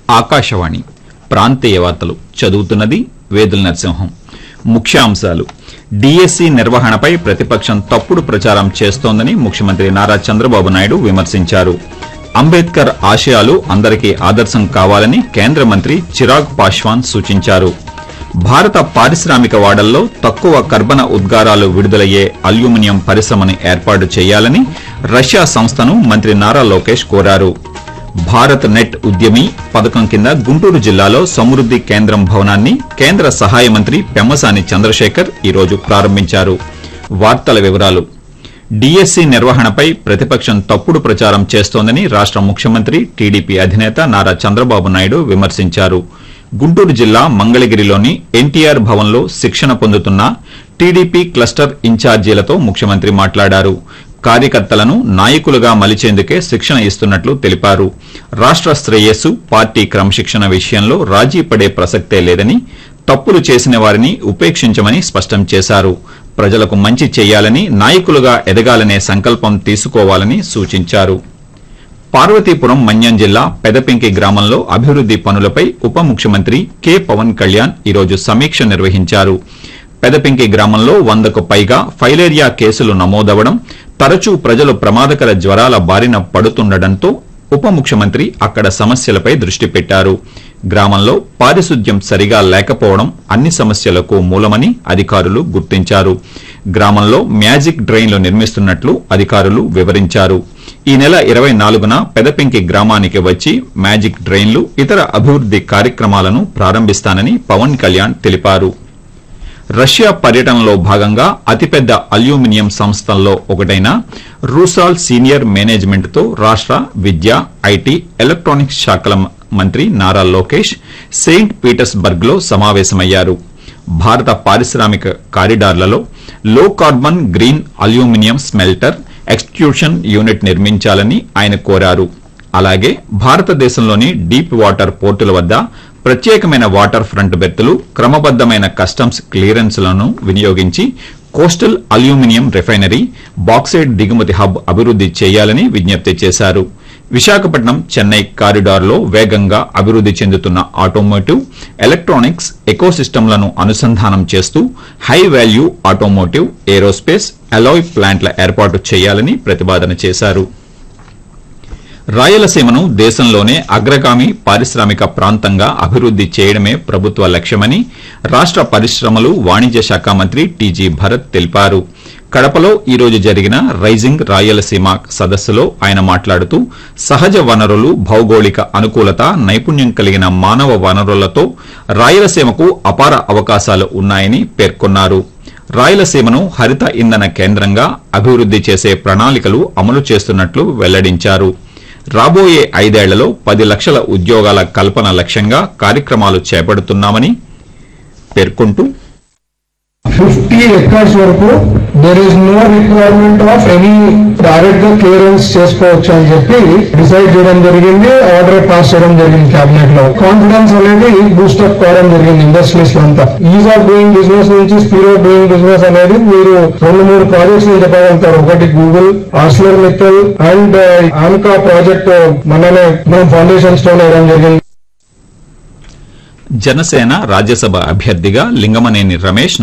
ఆకాశవాణి ప్రాంతీయ వార్తలు చదువుతున్నది వేదుల నరసింహం. ముఖ్యాంశాలు. డిఎస్సి నిర్వహణపై ప్రతిపక్షం తప్పుడు ప్రచారం చేస్తోందని ముఖ్యమంత్రి నారా చంద్రబాబు నాయుడు విమర్శించారు. అంబేద్కర్ ఆశయాలు అందరికీ ఆదర్శం కావాలని కేంద్ర మంత్రి చిరాగ్ పాశ్వాన్ సూచించారు. భారత పారిశ్రామిక వాడల్లో తక్కువ కర్బన ఉద్గారాలు విడుదలయ్యే అల్యూమినియం పరిశ్రమను ఏర్పాటు చేయాలని రష్యా సంస్థను మంత్రి నారా లోకేష్ కోరారు. భారత్ నెట్ ఉద్యమి పథకం కింద గుంటూరు జిల్లాలో సమృద్ది కేంద్రం భవనాన్ని కేంద్ర సహాయ మంత్రి పెమ్మసాని చంద్రశేఖర్ ఈరోజు ప్రారంభించారు. వార్తల వివరాలు. డిఎస్సి నిర్వహణపై ప్రతిపక్షం తప్పుడు ప్రచారం చేస్తోందని రాష్ట ముఖ్యమంత్రి టీడీపీ అధినేత నారా చంద్రబాబు నాయుడు విమర్శించారు. గుంటూరు జిల్లా మంగళగిరిలోని ఎన్టీఆర్ భవన్లో శిక్షణ పొందుతున్న టీడీపీ క్లస్టర్ ఇన్ఛార్జీలతో ముఖ్యమంత్రి మాట్లాడారు. కార్యకర్తలను నాయకులుగా మలిచేందుకే శిక్షణ ఇస్తున్నట్లు తెలిపారు. రాష్ట శ్రేయస్సు, పార్టీ క్రమశిక్షణ విషయంలో రాజీ పడే ప్రసక్తే లేదని, తప్పులు చేసిన వారిని ఉపేక్షించమని స్పష్టం చేశారు. ప్రజలకు మంచి చేయాలని, నాయకులుగా ఎదగాలనే సంకల్పం తీసుకోవాలని సూచించారు. పార్వతీపురం మన్యం జిల్లా పెదపింకి గ్రామంలో అభివృద్ది పనులపై ఉప ముఖ్యమంత్రి కె పవన్ కళ్యాణ్ ఈరోజు సమీక్ష నిర్వహించారు. పెదపింకి గ్రామంలో 100కు పైగా ఫైలేరియా కేసులు నమోదవడం, తరచూ ప్రజలు ప్రమాదకర జ్వరాల బారిన పడుతుండటంతో ఉప ముఖ్యమంత్రి అక్కడ సమస్యలపై దృష్టి పెట్టారు. గ్రామంలో పారిశుద్ధ్యం సరిగా లేకపోవడం అన్ని సమస్యలకు మూలమని అధికారులు గుర్తించారు. గ్రామంలో మ్యాజిక్ డ్రైన్లు నిర్మిస్తున్నట్లు అధికారులు వివరించారు. ఈ నెల 24న పెదపింకి గ్రామానికి వచ్చి మ్యాజిక్ డ్రైన్లు, ఇతర అభివృద్ది కార్యక్రమాలను ప్రారంభిస్తానని పవన్ కళ్యాణ్ తెలిపారు. రష్యా పర్యటనలో భాగంగా అతిపెద్ద అల్యూమినియం సంస్థల్లో ఒకటైన రూసాల్ సీనియర్ మేనేజ్మెంట్ తో రాష్ట విద్య, ఐటీ, ఎలక్ట్రానిక్స్ శాఖల మంత్రి నారా లోకేష్ సెయింట్ పీటర్స్బర్గ్ లో సమావేశమయ్యారు. భారత పారిశ్రామిక కారిడార్లలో లో carbon green aluminium smelter, extrusion unit నిర్మించాలని ఆయన కోరారు. అలాగే భారతదేశంలోని డీప్ వాటర్ పోర్టుల వద్ద ప్రత్యేకమైన వాటర్ ఫ్రంట్ బెర్తులు, క్రమబద్దమైన కస్టమ్స్ క్లియరెన్స్లను వినియోగించి కోస్టల్ అల్యూమినియం రిఫైనరీ, బాక్సైట్ దిగుమతి హబ్ అభివృద్ది చేయాలని విజ్ఞప్తి చేశారు. విశాఖపట్నం చెన్నై కారిడార్లో వేగంగా అభివృద్ది చెందుతున్న ఆటోమోటివ్, ఎలక్ట్రానిక్స్ ఎకోసిస్టమ్లను అనుసంధానం చేస్తూ high value automotive, aerospace, Alai ప్లాంట్ల ఏర్పాటు చేయాలని ప్రతిపాదన చేశారు. రాయలసీమను దేశంలోనే అగ్రగామి పారిశ్రామిక ప్రాంతంగా అభివృద్ది చేయడమే ప్రభుత్వ లక్ష్యమని రాష్ట పరిశ్రమలు, వాణిజ్య శాఖ మంత్రి టీజీ భరత్ తెలిపారు. కడపలో ఈరోజు జరిగిన రైజింగ్ రాయలసీమ సదస్సులో ఆయన మాట్లాడుతూ సహజ వనరులు, భౌగోళిక అనుకూలత, నైపుణ్యం కలిగిన మానవ వనరులతో రాయలసీమకు అపార అవకాశాలు ఉన్నాయని పేర్కొన్నారు. రాయలసీమను హరిత ఇంధన కేంద్రంగా అభివృద్ది చేసే ప్రణాళికలు అమలు చేస్తున్నట్లు వెల్లడించారు. రాబోయే 5 ఏళ్లలో 10 లక్షల ఉద్యోగాల కల్పన లక్ష్యంగా కార్యక్రమాలు చేపడుతున్నామని పేర్కొంటూ 50 acres వరకు there is no requirement of any direct clearance చేసుకోవచ్చు అని చెప్పి డిసైడ్ చేయడం జరిగింది. ఆర్డర్ పాస్ చేయడం జరిగింది క్యాబినెట్ లో. కాన్ఫిడెన్స్ అనేది బూస్టప్ కావడం జరిగింది ఇండస్ట్రీస్ అంతా. ఈజ్ ఆఫ్ డూయింగ్ బిజినెస్ నుంచి స్పీడ్ ఆఫ్ డూయింగ్ బిజినెస్ అనేది మీరు 2-3 ప్రాజెక్ట్స్ చెప్పగలుగుతారు. ఒకటి Google, Arcelor Mittal and ఆన్కా project మననే మనం ఫౌండేషన్ స్టోన్ వేయడం జరిగింది. జనసేన రాజ్యసభ అభ్యర్థిగా లింగమనేని రమేష్